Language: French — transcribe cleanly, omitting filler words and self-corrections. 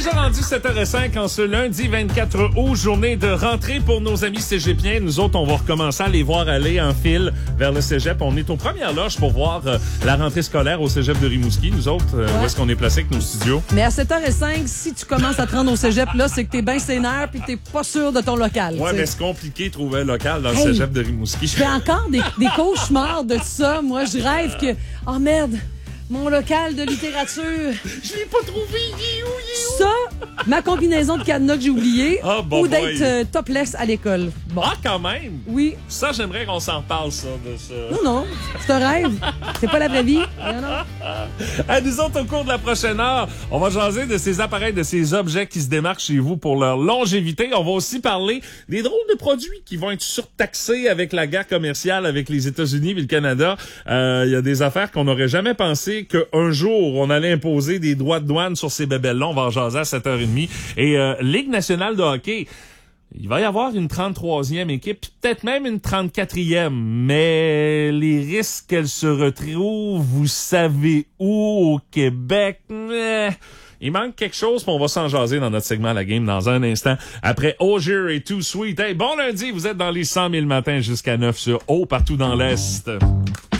déjà rendu 7h05 en ce lundi 24 août, journée de rentrée pour nos amis cégepiens. Nous autres, on va recommencer à les voir aller en file vers le cégep. On est aux premières loges pour voir la rentrée scolaire au cégep de Rimouski. Nous autres, où est-ce qu'on est placé avec nos studios? Mais à 7h05, si tu commences à te rendre au cégep, là, c'est que t'es bien sénère puis t'es pas sûr de ton local. Ouais, t'sais. mais c'est compliqué de trouver un local dans le cégep de Rimouski. Je fais encore des cauchemars de ça. Moi, je rêve que... Oh merde! Mon local de littérature. Je l'ai pas trouvé. Il est où? Ça, ma combinaison de cadenas que j'ai oublié, ou d'être boy. topless à l'école. Bon. Ah, quand même! Oui. Ça, j'aimerais qu'on s'en reparle, ça, de ça. Non, c'est un rêve. C'est pas la vraie vie. Non. À nous autres, au cours de la prochaine heure, on va jaser de ces appareils, de ces objets qui se démarquent chez vous pour leur longévité. On va aussi parler des drôles de produits qui vont être surtaxés avec la guerre commerciale avec les États-Unis et le Canada. Il y a des affaires qu'on n'aurait jamais pensé qu'un jour, on allait imposer des droits de douane sur ces bébelles-là. On va en jaser à 7h30. Et Ligue nationale de hockey, il va y avoir une 33e équipe, peut-être même une 34e, mais les risques qu'elle se retrouve, vous savez où, au Québec, il manque quelque chose, puis on va s'en jaser dans notre segment La Game dans un instant. Après Ogier et Too Sweet. Hey, bon lundi, vous êtes dans les 100 000 matins jusqu'à 9 sur Haut, partout dans l'Est.